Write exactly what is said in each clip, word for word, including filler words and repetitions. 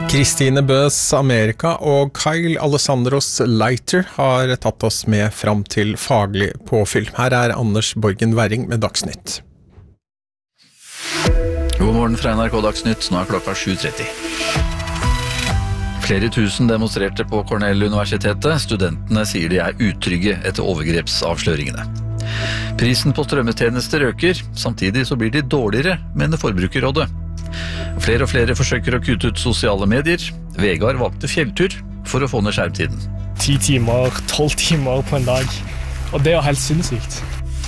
Kristine Bøs Amerika og Kyle Alessandros Leiter har tatt oss med fram til faglig påfyll. Her er Anders Borgen Werring med Dagsnytt. God morgen fra N R K Dagsnytt, nå er klokka sju tretti. Flere tusen demonstrerte på Cornell-universitetet. Studentene sier de er utrygge etter overgrepsavsløringene. Prisen på strømmetjenester øker, samtidig så blir de dårligere, mener Forbrukerrådet. Flere og flere forsøker å kutte ut sosiale medier. Vegard valgte fjelltur for å få ned skjermtiden. Ti timer, tolv timer på en dag. Og det er helt sinnssykt.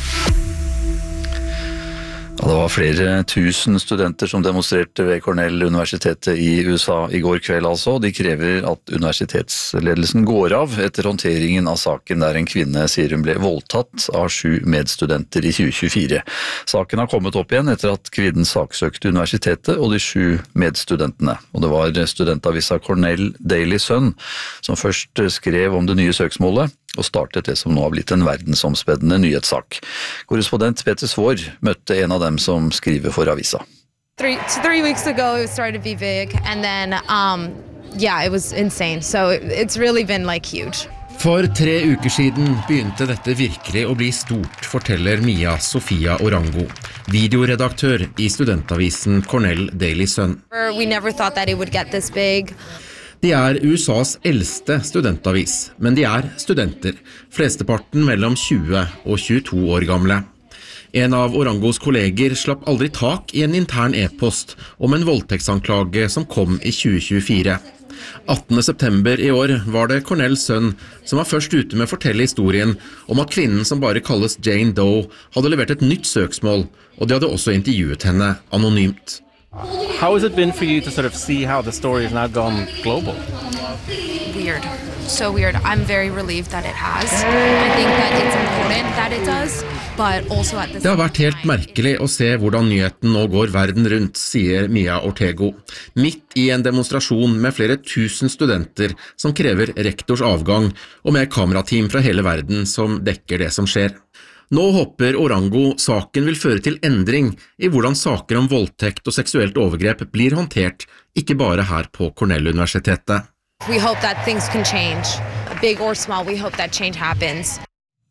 Og det var flere tusen studenter som demonstrerte ved Cornell-universitetet i U S A i går kveld altså. De krever at universitetsledelsen går av etter håndteringen av saken der en kvinne sier hun ble voldtatt av sju medstudenter i tjue tjuefire. Saken har kommet opp igjen etter at kvinnen saksøkte universitetet og de sju medstudentene. Og det var studentavisa Cornell Daily Sun som først skrev om det nye søksmålet og startet det som nå har blitt en verdensomspennende nyhetssak. Korrespondent Peter Svår møtte en av dem som skriver for avisa. Three, three weeks ago it started to be big and then um, yeah, it was insane. So it's really been like huge. For tre uker siden begynte dette virkelig å bli stort, forteller Mia Sofia Orango, videoredaktør i studentavisen Cornell Daily Sun. We never thought that it would get this big. De er U S A's eldste studentavis, men de er studenter, flesteparten mellom tjue og tjueto år gamle. En av Orangos kolleger slapp aldri tak i en intern e-post om en voldtektsanklage som kom i tjue tjuefire. attende september i år var det Cornells sønn som var først ute med å fortelle historien om at kvinnen som bare kalles Jane Doe hadde levert et nytt søksmål, og de hadde også intervjuet henne anonymt. How has it been for you to sort of see how the story has now gone global? Weird. So weird. I'm very relieved that it has. I think that it's important that it does, but also at the Det har vært helt merkelig å se hvordan nyheten nå går verden rundt, sier Mia Ortego. Midt i en demonstrasjon med flere tusen studenter som krever rektors avgang, og med kamerateam fra hele verden som dekker det som skjer. Nå håper Orango saken vil føre til endring i hvordan saker om voldtekt og seksuelt overgrep blir håndtert, ikke bare her på Cornell-universitetet. We hope that things can change. Big or small, we hope that change happens.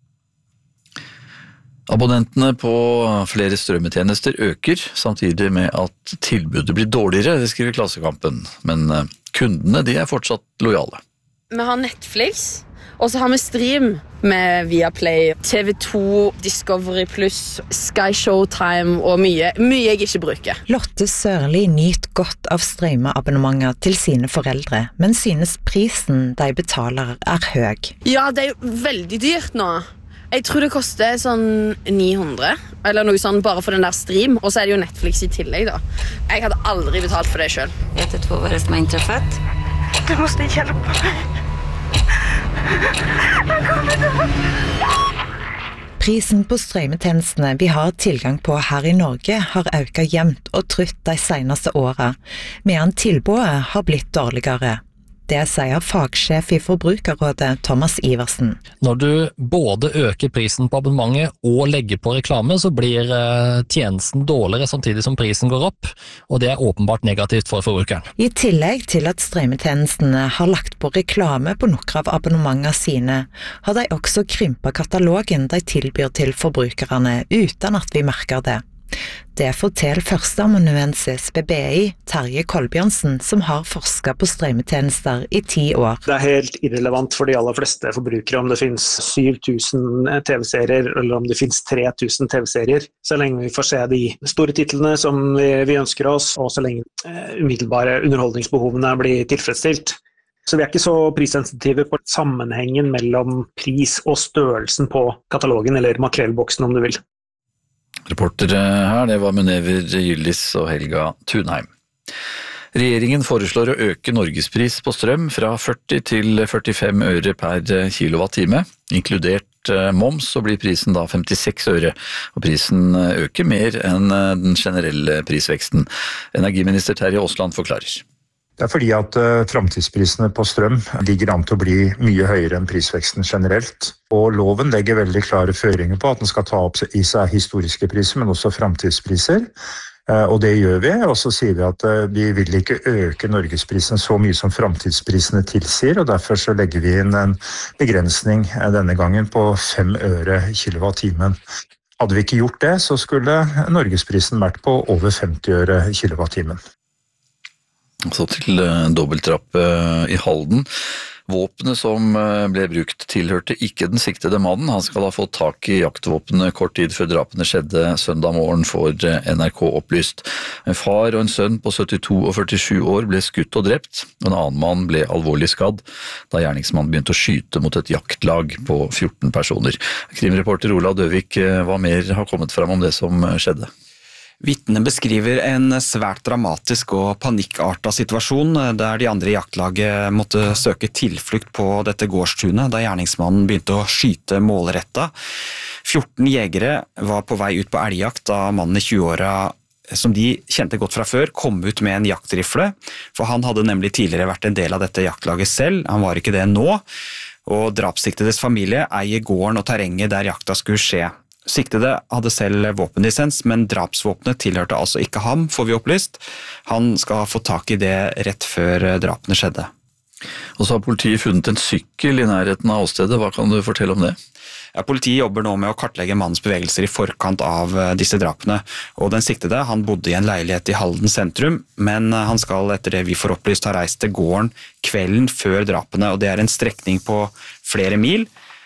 Abonnentene på flere strømmetjenester øker, samtidig med at tilbudet blir dårligere, det skriver Klassekampen. Men kundene, de er fortsatt lojale. Vi har Netflix, og så har vi stream med Viaplay, T V to, Discovery Plus, Sky Showtime og mye, mye jeg ikke bruker. Lotte Sørli nyter godt av strømmeabonnementer til sine foreldre, men synes prisen de betaler er høy. Ja, det er jo veldig dyrt nå. Jeg tror det koster sånn ni hundre, eller noe sånn bare for den der stream, og så er det jo Netflix i tillegg da. Jeg hadde aldri betalt for det selv. Vet du hva som er inträffat? Du måste hjelpe meg. Prisen på strømmetjenestene vi har tilgang på her i Norge har økt jevnt og trutt de seneste årene, medan tilbudet har blitt dårligere. Det sier fagsjef i Forbrukerrådet Thomas Iversen. Når du både øker prisen på abonnementet og legger på reklame, så blir tjenesten dårligere samtidig som prisen går opp, og det er åpenbart negativt for forbrukeren. I tillegg til at strømmetjenestene har lagt på reklame på noen av abonnementene sine, har de også krympet katalogen de tilbyr til forbrukerne uten at vi merker det. Det forteller førsteamanuensis ved B I, Terje Kolbjørnsen, som har forsket på strømmetjenester i ti år. Det er helt irrelevant for de aller fleste forbrukere om det finnes syv tusen T V-serier eller om det finnes tre tusen T V-serier, så lenge vi får se de store titlene som vi, vi ønsker oss, og så lenge uh, umiddelbare underholdningsbehovene blir tilfredsstilt. Så vi er ikke så prissensitive på sammenhengen mellom pris og størrelsen på katalogen, eller makrellboksen om du vil. Reportere her, det var Munever Gyldis og Helga Thunheim. Regjeringen foreslår å øke Norgespris på strøm fra førti til førtifem øre per kilowattime. Inkludert moms så blir prisen da femtiseks øre, og prisen øker mer enn den generelle prisveksten. Energiminister Terje Aasland forklarer. Det er fordi at uh, framtidsprisene på strøm ligger an til å bli mye høyere enn prisveksten generelt. Og loven legger veldig klare føringer på at den skal ta opp i seg historiske priser, men også framtidspriser. Og det gjør vi, og så sier vi at vi vil ikke øke norgesprisen så mye som framtidsprisene tilsier, og derfor så legger vi inn en begrensning denne gangen på fem øre kilowattimen. Hadde vi ikke gjort det, så skulle norgesprisen vært på over femti øre kilowattimen. Så til dobbeltdrapp i Halden. Våpenet som ble brukt tilhørte ikke den siktede mannen. Han skal ha fått tak i jaktvåpenet kort tid før drapene skjedde søndag morgen, for N R K opplyst. En far og en sønn på syttito og førtisju år ble skutt og drept, og en annen mann ble alvorlig skadd da gjerningsmannen begynte å skyte mot et jaktlag på fjorten personer. Krimreporter Olav Døvik, hva mer har kommet fram om det som skjedde? Vitnene beskriver en svært dramatisk og panikkartet situasjon der de andre i jaktlaget måtte søke tilflukt på dette gårdstunet da gjerningsmannen begynte å skyte målretta. fjorten jegere var på vei ut på elgjakt da mannen i tjue-åra som de kjente godt fra før, kom ut med en jaktrifle, for han hadde nemlig tidligere vært en del av dette jaktlaget selv, han var ikke det nå, og drapssiktedes familie eier gården og terrenget der jakta skulle skje. Siktede hadde selv våpenlisens, men drapsvåpenet tilhørte altså ikke ham, får vi opplyst. Han skal få tak i det rett før drapene skjedde. Og så har politiet funnet en sykkel i nærheten av åstedet. Hva kan du fortelle om det? Ja, politiet jobber nå med å kartlegge mannens bevegelser i forkant av disse drapene. Og den siktede, han bodde i en leilighet i Halden sentrum, men han skal etter det vi får opplyst ha reist til gården kvelden før drapene, og det er en strekning på flere mil.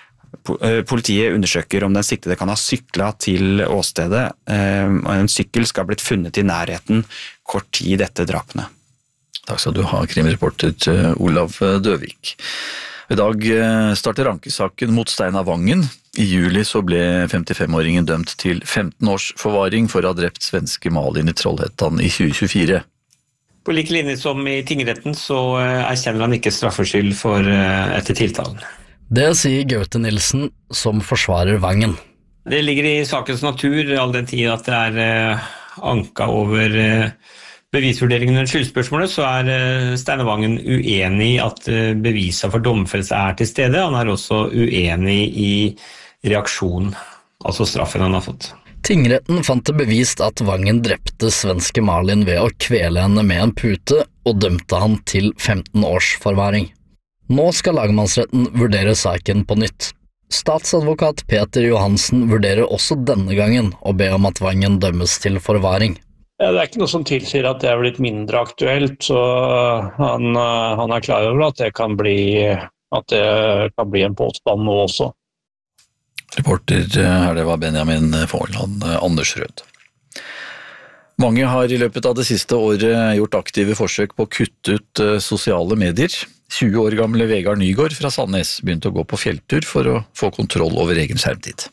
Politiet undersøker om den siktede kan ha syklet til åstedet, og en sykkel skal ha blitt funnet i nærheten kort tid etter drapene. Takk skal du ha, krimreporter Olav Døvik. I dag starter ankesaken mot Steinar Vangen. I juli så ble femtifem-åringen dømt til femten års forvaring for å ha drept svenske Malin i Trollhättan i tjue tjuefire. På like linje som i tingretten så erkjenner han ikke straffskyld for etter tiltalen. Det sier Gaute Nilsen, som forsvarer Vangen. Det ligger i sakens natur, all den tid at det er eh, anka over eh, bevisvurderingen under skyldspørsmålet, så er eh, Steinar Vangen uenig i at eh, beviset for domfellelse er til stede. Han er også uenig i reaksjonen, altså straffen han har fått. Tingretten fant det bevist at Vangen drepte svenske Malin ved å kvele henne med en pute, og dømte han til femten års forvaring. Nå skal lagmannsretten vurdere saken på nytt. Statsadvokat Peter Johansen vurderer også denne gangen å be om at Vangen dømmes til forvaring. Ja, det er ikke noe som tilsier at det er blitt mindre aktuelt, så han, han er klar over at det kan bli, at det kan bli en påstand nå også. Reporter her, det var Benjamin Forland Andersrød. Mange har i løpet av det siste året gjort aktive forsøk på å kutte ut sosiale medier. tjue år gamle Vegard Nygård fra Sandnes begynte å gå på fjelltur for å få kontroll over egen skjermtid.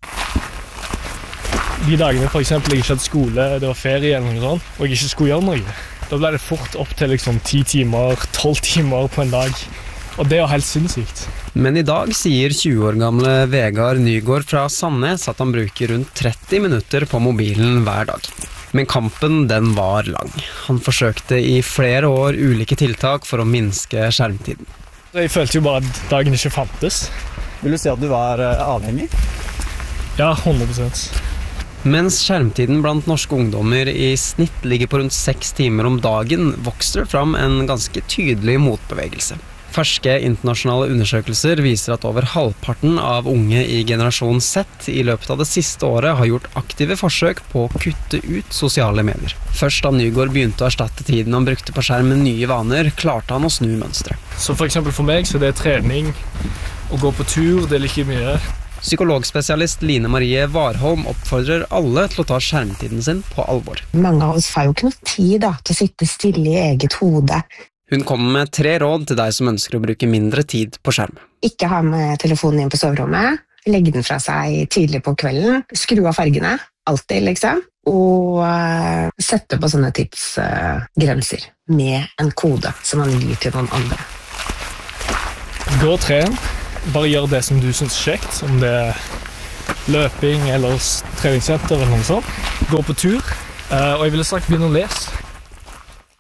De dagene for eksempel jeg ikke hadde skole, det var ferie eller noe sånt, og jeg ikke skulle gjøre noe, da ble det fort opp til liksom ti timer, tolv timer på en dag, og det er helt sinnssykt. Men i dag sier tjue år gamle Vegard Nygård fra Sandnes at han bruker rundt tretti minutter på mobilen hver dag. Men kampen, den var lang. Han forsøkte i flere år ulike tiltak for å minske skjermtiden. Jeg følte jo bare at dagen ikke fantes. Vil du si at du var avhengig? Ja, hundre prosent. Mens skjermtiden blant norske ungdommer i snitt ligger på rundt seks timer om dagen, vokser det fram en ganske tydelig motbevegelse. Ferske internasjonale undersøkelser viser at over halvparten av unge i generasjon Z i løpet av det siste året har gjort aktive forsøk på å kutte ut sosiale medier. Først da Nygård begynte å erstatte tiden han brukte på skjerm med nye vaner, klarte han å snu mønstret. Så for eksempel for meg så er det trening, å gå på tur, det er like mye. Psykologspesialist Line Marie Warholm oppfordrer alle til å ta skjermtiden sin på alvor. Mange av oss har jo ikke noe tid da, til å sitte stille i eget hode. Hun kommer med tre råd til deg som ønsker å bruke mindre tid på skjerm. Ikke ha med telefonen inn på soverommet, legge den fra seg tidlig på kvelden, skru av fargene, alltid liksom, og uh, sette på sånne tidsgrenser uh, med en kode som man gir til noen andre. Gå og tren, bare gjør det som du synes er kjekt, om det er løping eller treningssenter eller noe sånt. Gå på tur, uh, og jeg ville sagt begynne å lese.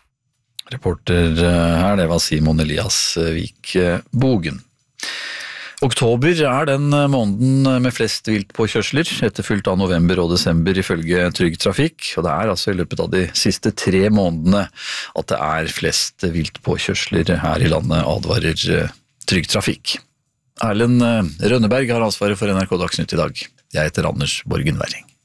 Reporter her, det var Simon Elias Vik Bogen. Oktober er den måneden med flest viltpåkjørsler, etterfulgt av november og desember ifølge Trygg Trafikk, og det er altså i løpet av de siste tre månedene at det er flest viltpåkjørsler her i landet, advarer Trygg Trafikk. Erlend Rønneberg har ansvaret for N R K Dagsnytt i dag. Jeg heter Anders Borgen Werring.